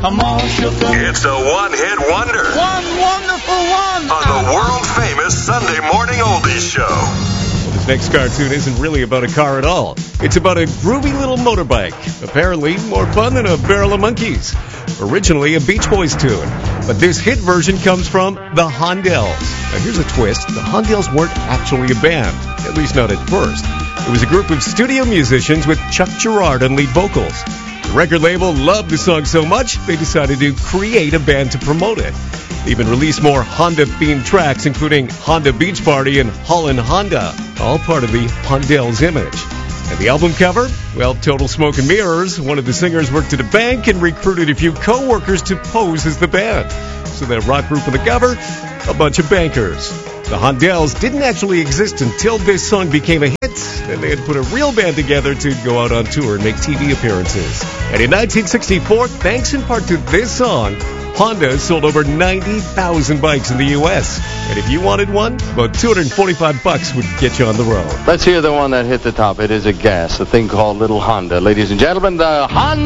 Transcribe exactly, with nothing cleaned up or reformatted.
I'm all shook up. It's a one-hit wonder. One wonderful one. On the world-famous Sunday Morning Oldies Show. Well, this next cartoon isn't really about a car at all. It's about a groovy little motorbike. Apparently more fun than a barrel of monkeys. Originally a Beach Boys tune. But this hit version comes from the Hondells. Now here's a twist. The Hondells weren't actually a band. At least not at first. It was a group of studio musicians with Chuck Girard on lead vocals. The record label loved the song so much, they decided to create a band to promote it. They even released more Honda-themed tracks, including Honda Beach Party and Holland Honda, all part of the Hondells image. And the album cover? Well, total smoke and mirrors. One of the singers worked at a bank and recruited a few co-workers to pose as the band. So that rock group on the cover, a bunch of bankers. The Hondells didn't actually exist until this song became a hit, and they had put a real band together to go out on tour and make T V appearances. And in nineteen sixty-four, thanks in part to this song, Honda sold over ninety thousand bikes in the U S And if you wanted one, about two hundred forty-five bucks would get you on the road. Let's hear the one that hit the top. It is a gas, a thing called Little Honda. Ladies and gentlemen, the Honda.